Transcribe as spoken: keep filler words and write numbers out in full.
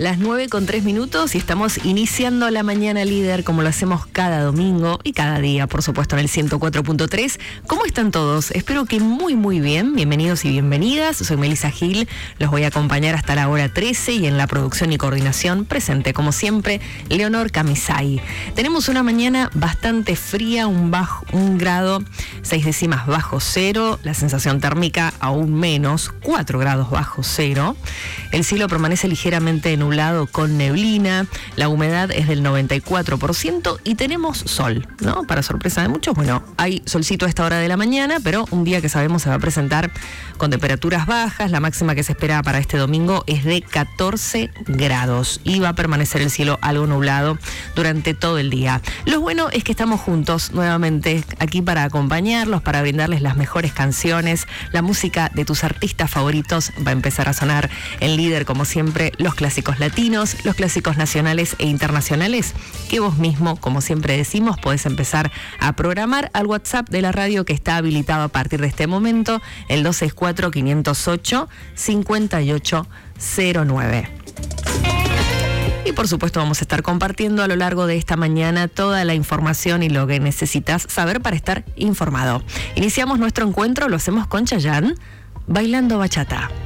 Las nueve con tres minutos y estamos iniciando la mañana líder como lo hacemos cada domingo y cada día, por supuesto, en el ciento cuatro punto tres. ¿Cómo están todos? Espero que muy, muy bien. Bienvenidos y bienvenidas. Soy Melissa Gil. Los voy a acompañar hasta la hora trece y en la producción y coordinación presente, como siempre, Leonor Camisay. Tenemos una mañana bastante fría, un, bajo, un grado, seis décimas bajo cero, la sensación térmica aún menos, cuatro grados bajo cero. El cielo permanece ligeramente nublado con neblina, la humedad es del noventa y cuatro por ciento y tenemos sol, ¿no? Para sorpresa de muchos, bueno, hay solcito a esta hora de la mañana, pero un día que sabemos se va a presentar con temperaturas bajas. La máxima que se espera para este domingo es de catorce grados y va a permanecer el cielo algo nublado durante todo el día. Lo bueno es que estamos juntos nuevamente aquí para acompañarlos, para brindarles las mejores canciones. La música de tus artistas favoritos va a empezar a sonar en líder, como siempre, los clásicos latinos, los clásicos nacionales e internacionales, que vos mismo, como siempre decimos, podés empezar a programar al WhatsApp de la radio que está habilitado a partir de este momento, el dos seis cuatro, cinco cero ocho, cinco ocho cero nueve. Y por supuesto vamos a estar compartiendo a lo largo de esta mañana toda la información y lo que necesitas saber para estar informado. Iniciamos nuestro encuentro, lo hacemos con Chayanne, bailando bachata.